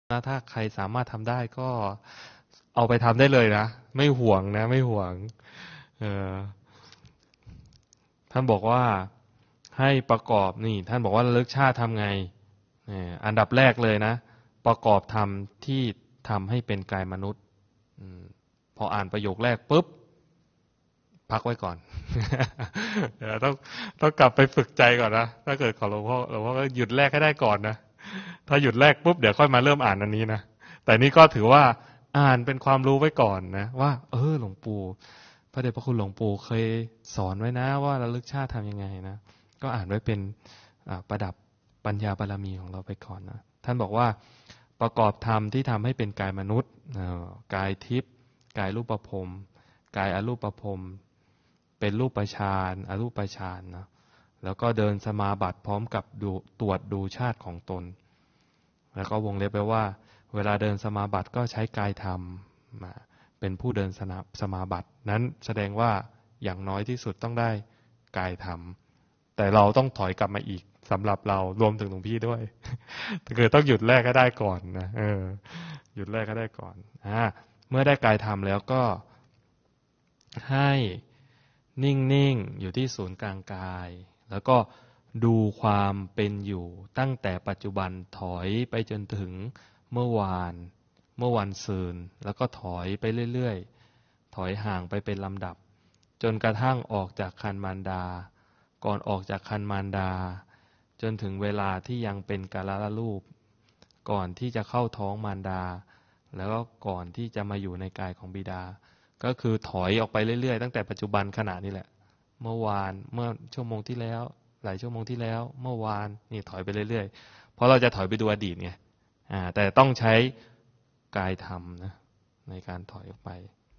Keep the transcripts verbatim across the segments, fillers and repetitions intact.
นะถ้าใครสามารถทำได้ก็เอาไปทำได้เลยนะไม่ห่วงนะไม่ห่วงเออท่านบอกว่าให้ประกอบนี่ท่านบอกว่าระลึกชาติทำไงอันดับแรกเลยนะประกอบธรรมที่ทำให้เป็นกายมนุษย์พออ่านประโยคแรกปุ๊บพักไว้ก่อน ต้องต้องกลับไปฝึกใจก่อนนะถ้าเกิดขอหลวงพ่อหลวงพ่อก็หยุดแรกให้ได้ก่อนนะถ้าหยุดแรกปุ๊บเดี๋ยวค่อยมาเริ่มอ่านอันนี้นะแต่นี่ก็ถือว่าอ่านเป็นความรู้ไว้ก่อนนะว่าเออหลวงปู่พระเดชพระคุณหลวงปู่เคยสอนไว้นะว่าระลึกชาติทำยังไงนะก็อ่านไว้เป็นประดับปัญญาบารมีของเราไปก่อนนะท่านบอกว่าประกอบธรรมที่ทำให้เป็นกายมนุษย์กายทิพย์กายรูปภพกายอรูปภพเป็นรูปฌานอรูปฌานนะแล้วก็เดินสมาบัติพร้อมกับดูตรวจดูชาติของตนแล้วก็วงเล็บไปว่าเวลาเดินสมาบัติก็ใช้กายธรรมมาเป็นผู้เดินสมาบัตินั้นแสดงว่าอย่างน้อยที่สุดต้องได้กายธรรมแต่เราต้องถอยกลับมาอีกสำหรับเรารวมถึงหลวงพี่ด้วยคือต้องหยุดแรกก็ได้ก่อนนะเออหยุดแรกก็ได้ก่อนอ่าเมื่อได้กายธรรมแล้วก็ให้นิ่งๆอยู่ที่ศูนย์กลางกายแล้วก็ดูความเป็นอยู่ตั้งแต่ปัจจุบันถอยไปจนถึงเมื่อวานเมื่อวันซืนแล้วก็ถอยไปเรื่อยๆถอยห่างไปเป็นลำดับจนกระทั่งออกจากครรภ์มารดาก่อนออกจากครรภ์มารดาจนถึงเวลาที่ยังเป็นกาลรูปก่อนที่จะเข้าท้องมารดาแล้วก็ก่อนที่จะมาอยู่ในกายของบิดาก็คือถอยออกไปเรื่อยๆตั้งแต่ปัจจุบันขณะนี้แหละเมื่อวานเมื่อชั่วโมงที่แล้วหลายชั่วโมงที่แล้วเมื่อวานนี่ถอยไปเรื่อยๆเพราะเราจะถอยไปดูอดีตไงอ่าแต่ต้องใช้กายธรรมนะในการถอยออกไป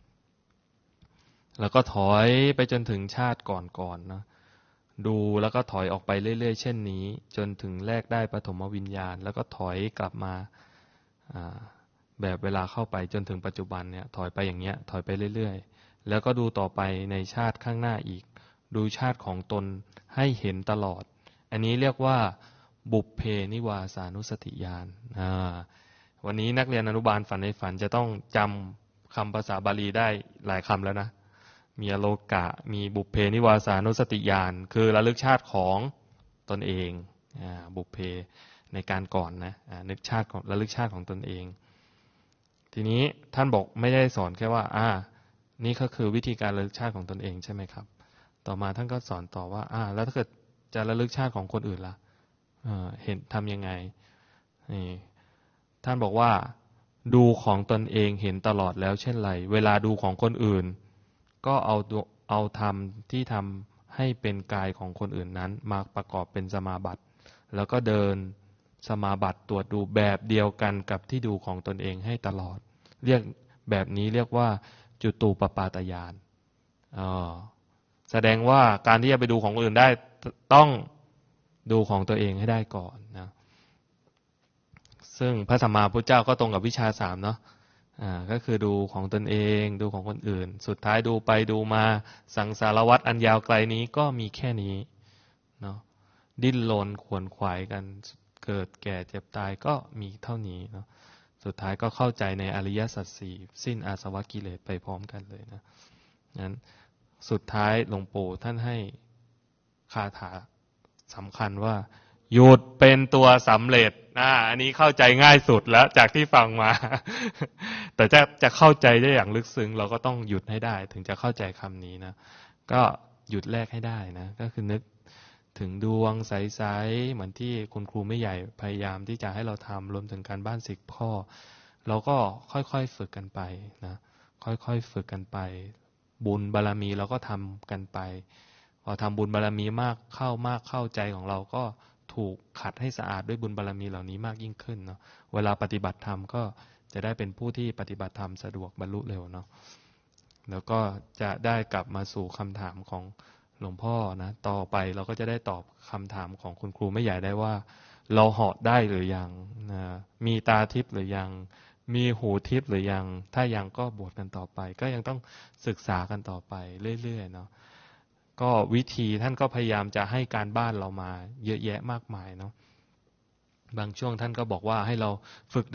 แล้วก็ถอยไปจนถึงชาติก่อนๆนะดูแล้วก็ถอยออกไปเรื่อยๆเช่นนี้จนถึงแรกได้ปฐมวิญญาณแล้วก็ถอยกลับมาอ่าแบบเวลาเข้าไปจนถึงปัจจุบันเนี่ยถอยไปอย่างเงี้ยถอยไปเรื่อยๆแล้วก็ดูต่อไปในชาติข้างหน้าอีกดูชาติของตนให้เห็นตลอดอันนี้เรียกว่าบุพเพนิวาสานุสติญาณวันนี้นักเรียนอนุบาลฝันในฝันจะต้องจำคำภาษาบาลีได้หลายคำแล้วนะมีอโลกะมีบุพเพนิวาสานุสติญาณคือระลึกชาติของตนเองบุพเพในการก่อนนะนึกชาติของระลึกชาติของตนเองทีนี้ท่านบอกไม่ได้สอนแค่ว่าอ่านี่ก็คือวิธีการระลึกชาติของตนเองใช่ไหมครับต่อมาท่านก็สอนต่อว่าอ่าแล้วถ้าเกิดจะระลึกชาติของคนอื่นล่ะ เ, เห็นทำยังไงนี่ท่านบอกว่าดูของตนเองเห็นตลอดแล้วเช่นไรเวลาดูของคนอื่นก็เอาเอาธรรมที่ทำให้เป็นกายของคนอื่นนั้นมาประกอบเป็นสมาบัติแล้วก็เดินสมาบัติตรวจดูแบบเดียวกันกับที่ดูของตนเองให้ตลอดเรียกแบบนี้เรียกว่าจุตูปปาตญาณอ๋อแสดงว่าการที่จะไปดูของคนอื่นได้ต้องดูของตัวเองให้ได้ก่อนนะซึ่งพระสัมมาพุทธเจ้าก็ตรงกับวิชาสามเนาะอ่าก็คือดูของตนเองดูของคนอื่นสุดท้ายดูไปดูมาสังสารวัฏอันยาวไกลนี้ก็มีแค่นี้เนาะดิ้นรนขวนขวายกันเกิดแก่เจ็บตายก็มีเท่านี้เนาะสุดท้ายก็เข้าใจในอริยสัจสี่สิ้นอาสวะกิเลสไปพร้อมกันเลยนะนั้นสุดท้ายหลวงปู่ท่านให้คาถาสำคัญว่าหยุดเป็นตัวสำเร็จอ่าอันนี้เข้าใจง่ายสุดแล้วจากที่ฟังมา แต่จะจะเข้าใจได้อย่างลึกซึ้งเราก็ต้องหยุดให้ได้ถึงจะเข้าใจคำนี้นะก็หยุดแรกให้ได้นะก็คือนึกถึงดวงใสๆเหมือนที่คุณครูไม่ใหญ่พยายามที่จะให้เราทำรวมถึงการบ้านสิบข้อเราก็ค่อยๆฝึกกันไปนะค่อยๆฝึกกันไปบุญบารมีเราก็ทำกันไปพอทำบุญบารมีมากเข้ามากเข้าใจของเราก็ถูกขัดให้สะอาดด้วยบุญบารมีเหล่านี้มากยิ่งขึ้นเนาะเวลาปฏิบัติธรรมก็จะได้เป็นผู้ที่ปฏิบัติธรรมสะดวกบรรลุเร็วเนาะแล้วก็จะได้กลับมาสู่คำถามของหลวงพ่อนะต่อไปเราก็จะได้ตอบคำถามของคุณครูไม่ใหญ่ได้ว่าเราเหาะได้หรือยังนะมีตาทิพย์หรือยังมีหูทิพย์หรือยังถ้ายังก็บวชกันต่อไปก็ยังต้องศึกษากันต่อไปเรื่อยๆเนาะก็วิธีท่านก็พยายามจะให้การบ้านเรามาเยอะแยะมากมายเนาะบางช่วงท่านก็บอกว่าให้เราฝึก